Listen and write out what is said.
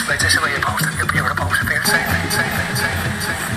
Like this is where you post it. You're supposed to feel safe.